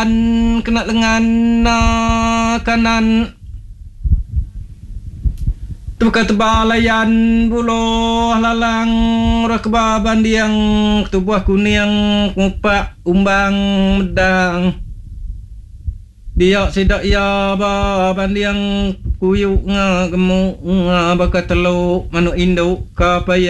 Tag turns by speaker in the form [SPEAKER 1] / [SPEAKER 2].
[SPEAKER 1] kena lengan kanan tubuh tebalayan buluh lalang rakba bandiang tubuh kuning ngupak umbang medang dia sidak ya ba bandiang kuyuk nga gemuk nga baka teluk manuk induk kapaya